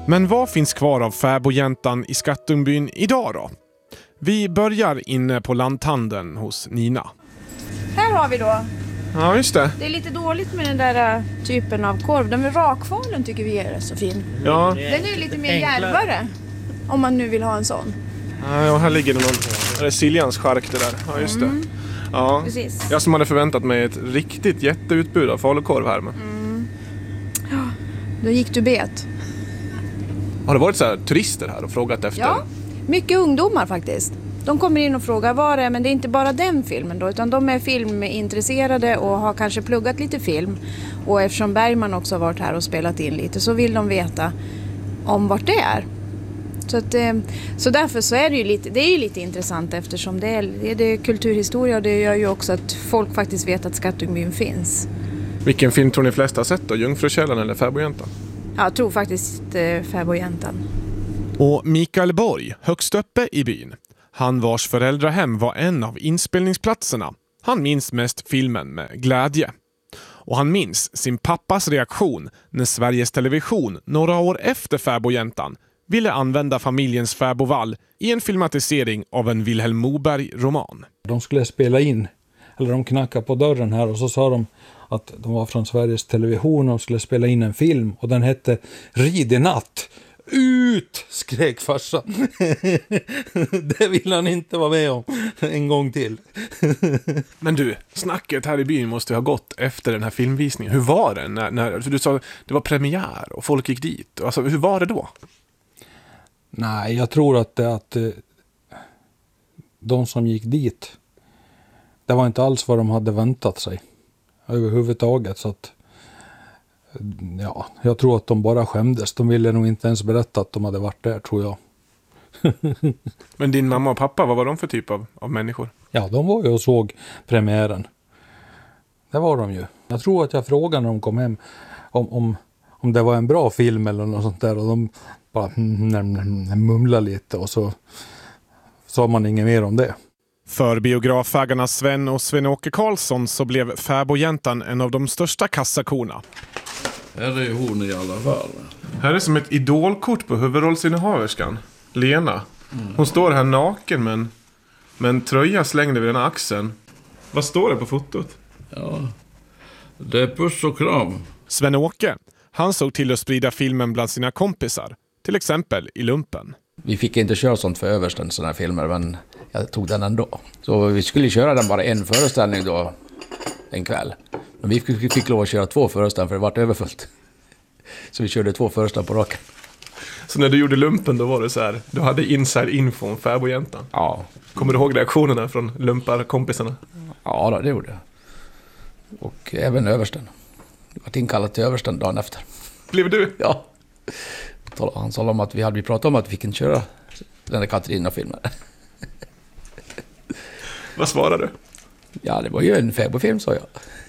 Men vad finns kvar av fäbodjäntan i Skattungbyn idag då? Vi börjar inne på lanthandeln hos Nina. Här har vi då. Ja, just det. Det är lite dåligt med den där typen av korv. Den med rakfalen tycker vi är så fin. Ja. Den är lite mer djärvare. Om man nu vill ha en sån. Ja, här ligger det någon... Det är Siljans chark det där. Ja, just det. Ja. Precis. Jag som hade förväntat mig ett riktigt jätteutbud av falukorv här. Men... Ja, då gick du bet. Har det varit så här turister här och frågat efter? Ja, mycket ungdomar faktiskt. De kommer in och frågar vad det är, men det är inte bara den filmen då, utan de är filmintresserade och har kanske pluggat lite film. Och eftersom Bergman också har varit här och spelat in lite så vill de veta om vart det är. Så därför så är det är ju lite intressant eftersom det är kulturhistoria och det gör ju också att folk faktiskt vet att Skattungbyn finns. Vilken film tror ni flesta har sett då? Jungfrukällan eller Fäbodjäntan? Jag tror faktiskt Fäbodjäntan. Och Mikael Borg, högst uppe i byn. Han vars föräldrahem var en av inspelningsplatserna. Han minns mest filmen med glädje. Och han minns sin pappas reaktion när Sveriges Television några år efter Fäbodjäntan ville använda familjens fäbodvall i en filmatisering av en Vilhelm Moberg-roman. De skulle spela in, eller de knackade på dörren här och så sa de att de var från Sveriges Television och skulle spela in en film och den hette Rid i natt. Ut, skrek farsan. Det vill han inte vara med om en gång till. Men du, snacket här i byn måste ha gått efter den här filmvisningen. Hur var det? När du sa det var premiär och folk gick dit. Alltså, hur var det då? Nej, jag tror att de som gick dit, det var inte alls vad de hade väntat sig överhuvudtaget, så att ja, jag tror att de bara skämdes. De ville nog inte ens berätta att de hade varit där, tror jag. Men din mamma och pappa, vad var de för typ av människor? Ja, de var ju och såg premiären. Det var de ju. Jag tror att jag frågade när de kom hem om det var en bra film eller något sånt där, och de bara mumlade lite och så sa man inget mer om det. För biografägarna Sven och Sven-Åke Karlsson så blev Fäbodjäntan en av de största kassakorna. Här är hon i alla fall. Här är som ett idolkort på huvudrollsinnehaverskan, Lena. Hon står här naken med en tröja slängd vid den här axeln. Vad står det på fotot? Ja, det är puss och kram. Sven-Åke, han såg till att sprida filmen bland sina kompisar. Till exempel i lumpen. Vi fick inte köra sånt för översten, sådana här filmer, men jag tog den ändå. Så vi skulle köra den bara en föreställning då, en kväll. Men vi fick lov att köra 2 föreställningar för det var överfullt. Så vi körde 2 föreställningar på raken. Så när du gjorde lumpen då var det så här, du hade inside info om Fäbodjäntan? Ja. Kommer du ihåg reaktionerna från lumparkompisarna? Ja, det gjorde jag. Och även översten. Jag var inkallad till översten dagen efter. Blev du? Ja. Han sa om att vi hade pratat om att vi fick inte köra den där Katarina-filmen. Vad svarade du? Ja, det var ju en fäbodfilm, sa jag.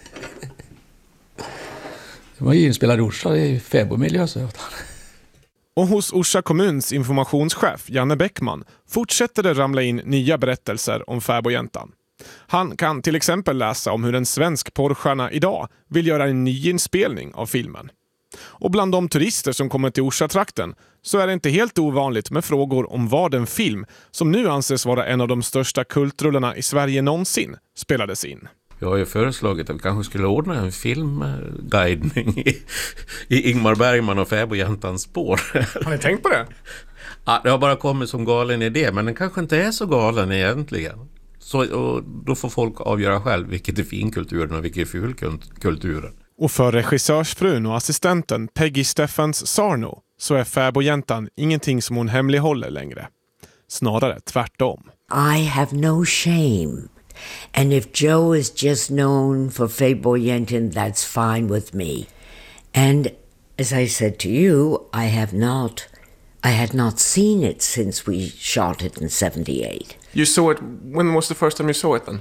Det var ju inspelad i Orsa i fäbodmiljö, sa jag. Och hos Orsa kommuns informationschef Janne Bäckman fortsätter det ramla in nya berättelser om Fäbodjäntan. Han kan till exempel läsa om hur en svensk porrstjärna idag vill göra en ny inspelning av filmen. Och bland de turister som kommer till Orsa-trakten så är det inte helt ovanligt med frågor om vad en film, som nu anses vara en av de största kultrullarna i Sverige någonsin, spelades in. Jag har ju föreslagit att vi kanske skulle ordna en filmguidning i Ingmar Bergman och Fäbodjäntans spår. Har ni tänkt på det? Ja, det har bara kommit som galen idé, men den kanske inte är så galen egentligen. Så, och då får folk avgöra själv vilket är finkulturen och vilket är fulkulturen. Och för regissörsfrun och assistenten Peggy Steffens Sarno så är Fäbodjäntan ingenting som hon hemlighåller längre. Snarare tvärtom. I have no shame. And if Joe is just known for Fäbodjäntan, that's fine with me. And as I said to you, I had not seen it since we shot it in 78. You saw it, when was the first time you saw it then?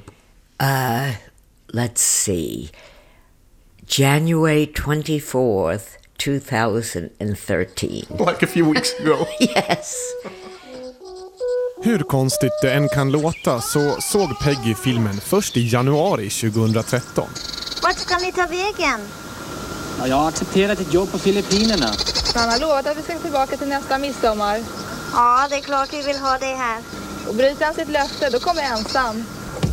Let's see. January 24th, 2013. Like a few weeks ago. Yes. Hur konstigt det än kan låta så såg Peggy filmen först i januari 2013. Vart ska ni ta vägen? Ja, jag har accepterat ett jobb på Filippinerna. Han har lovat att vi ska tillbaka till nästa midsommar. Ja, det är klart vi vill ha det här. Och bryter han sitt löfte, då kommer jag ensam.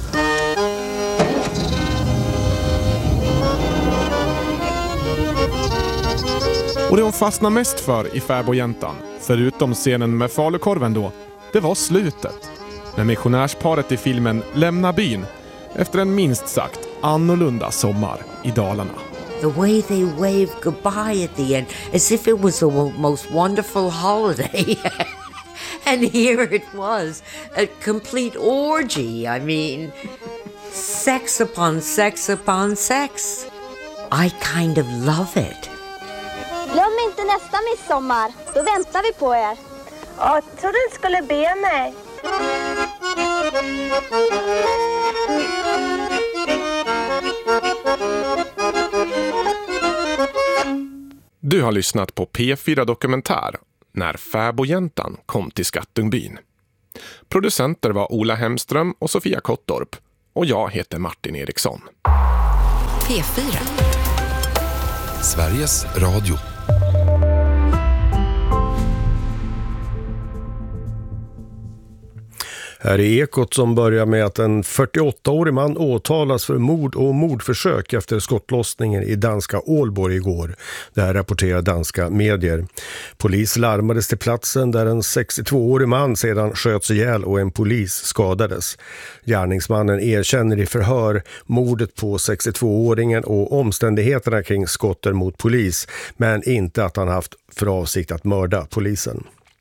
Och det hon fastnade mest för i Fäbodjäntan, förutom scenen med falukorven då, det var slutet. När missionärsparet i filmen lämnar byn efter en minst sagt annorlunda sommar i Dalarna. The way they waved goodbye at the end, as if it was the most wonderful holiday. And here it was, a complete orgy. I mean, sex upon sex upon sex. I kind of love it. Glöm inte nästa midsommar. Då väntar vi på er. Ja, jag trodde du skulle be mig. Du har lyssnat på P4 Dokumentär när Fäbodjäntan kom till Skattungbyn. Producenter var Ola Hemström och Sofia Kottorp och jag heter Martin Eriksson. P4 Sveriges Radio. Här är Ekot som börjar med att en 48-årig man åtalas för mord och mordförsök efter skottlossningen i danska Ålborg igår. Det här rapporterar danska medier. Polis larmades till platsen där en 62-årig man sedan sköts ihjäl och en polis skadades. Gärningsmannen erkänner i förhör mordet på 62-åringen och omständigheterna kring skotten mot polis, men inte att han haft för avsikt att mörda polisen.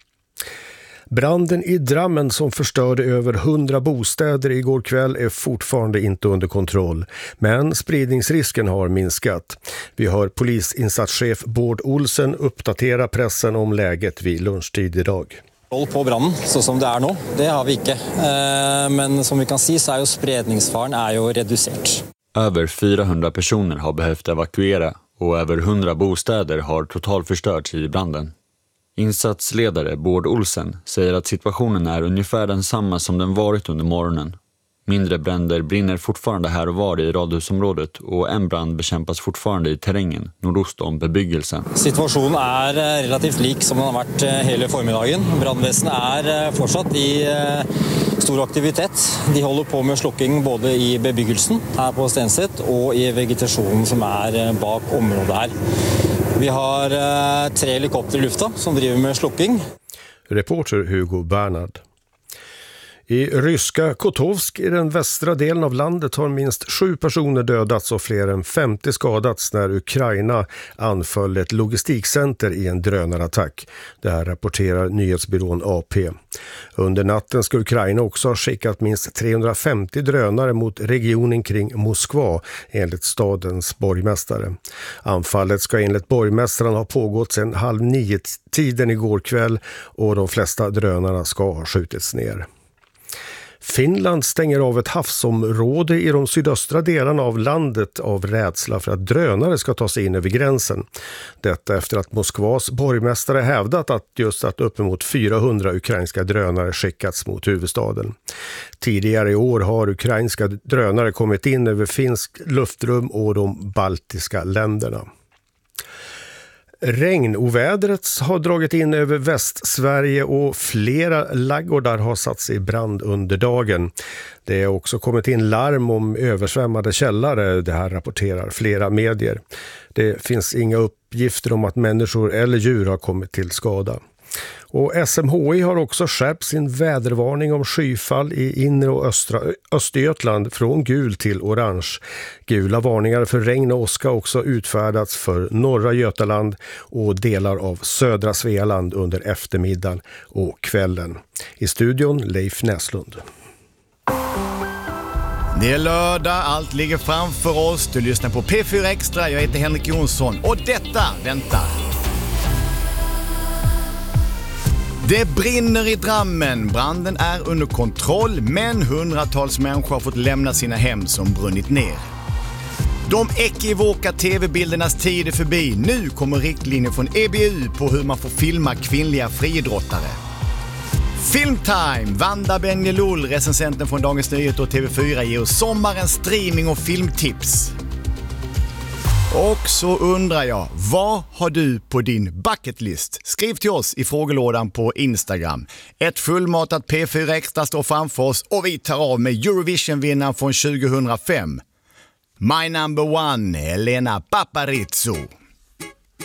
Branden i Drammen som förstörde över 100 bostäder igår kväll är fortfarande inte under kontroll, men spridningsrisken har minskat. Vi hör polisinsatschef Bård Olsen uppdatera pressen om läget vid lunchtid idag. På branden, så som det är nu, det har vi inte. Men som vi kan se så är ju spridningsfaren reducerat. Över 400 personer har behövt evakuera och över 100 bostäder har totalförstörts i branden. Insatsledare Bård Olsen säger att situationen är ungefär densamma som den varit under morgonen. Mindre bränder brinner fortfarande här och var i radhusområdet och en brand bekämpas fortfarande i terrängen nordost om bebyggelsen. Situationen är relativt lik som den har varit hela förmiddagen. Brandväsendet är fortsatt i stor aktivitet. De håller på med slukking både i bebyggelsen här på Stenset och i vegetationen som är bak området här. Vi har 3 helikopter i luften som driver med slukking. Reporter Hugo Bernhard. I ryska Kotovsk i den västra delen av landet har minst 7 personer dödats och fler än 50 skadats när Ukraina anföll ett logistikcenter i en drönarattack. Det här rapporterar nyhetsbyrån AP. Under natten ska Ukraina också ha skickat minst 350 drönare mot regionen kring Moskva enligt stadens borgmästare. Anfallet ska enligt borgmästaren ha pågått sedan 8:30 igår kväll och de flesta drönarna ska ha skjutits ner. Finland stänger av ett havsområde i de sydöstra delarna av landet av rädsla för att drönare ska ta sig in över gränsen. Detta efter att Moskvas borgmästare hävdat att uppemot 400 ukrainska drönare skickats mot huvudstaden. Tidigare i år har ukrainska drönare kommit in över finsk luftrum och de baltiska länderna. Regnovädret har dragit in över Västsverige och flera laggårdar har satts i brand under dagen. Det har också kommit in larm om översvämmade källare, det här rapporterar flera medier. Det finns inga uppgifter om att människor eller djur har kommit till skada. Och SMHI har också skärpt sin vädervarning om skyfall i inre och östra Östergötland från gul till orange. Gula varningar för regn och åska också utfärdats för norra Götaland och delar av södra Svealand under eftermiddagen och kvällen. I studion Leif Näslund. Det är lördag, allt ligger framför oss. Du lyssnar på P4 Extra, jag heter Henrik Jonsson och detta väntar. Det brinner i Drammen. Branden är under kontroll, men hundratals människor har fått lämna sina hem som brunnit ner. De ekivoka tv-bildernas tid är förbi. Nu kommer riktlinjer från EBU på hur man får filma kvinnliga friidrottare. Filmtime! Vanda Benjelul, recensenten från Dagens Nyheter och TV4 ger oss sommarens streaming och filmtips. Och så undrar jag, vad har du på din bucketlist? Skriv till oss i frågelådan på Instagram. Ett fullmatat P4 Extra står framför oss och vi tar av med Eurovision-vinnaren från 2005. My number one, Elena Paparizou.